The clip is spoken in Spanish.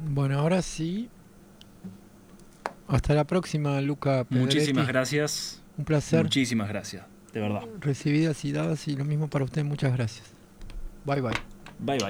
Bueno, ahora sí. Hasta la próxima, Luca Pedretti. Muchísimas gracias. Un placer. Muchísimas gracias, de verdad. Recibidas y dadas, y lo mismo para usted. Muchas gracias. Bye bye. Bye bye.